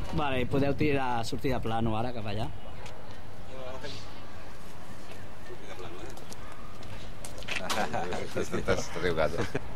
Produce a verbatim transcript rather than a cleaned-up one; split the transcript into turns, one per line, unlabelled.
Vale, podeu tirar, sortir de plano ara cap allà.
T'has riugat.